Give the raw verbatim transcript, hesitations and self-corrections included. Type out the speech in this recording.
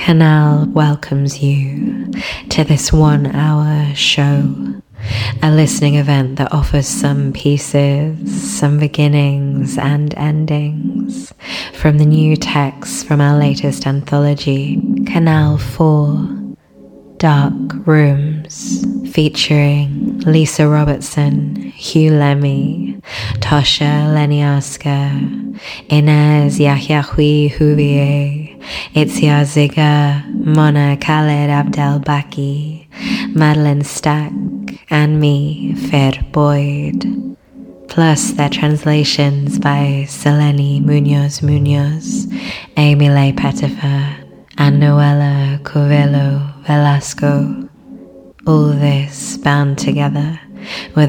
Canal welcomes you to this one-hour show, a listening event that offers some pieces, some beginnings and endings from the new texts from our latest anthology, Canal four, Dark Rooms, featuring Lisa Robertson, Hugh Lemmy, Tosha Leniarska, Inez Yahyahui Huvier, Itzia Ziga, Mona Khaled Abdel Baki, Madeline Stack, and me, Fer Boyd. Plus their translations by Seleni Munoz Munoz, Emile Pettifer, and Noella Covello Velasco. All this bound together with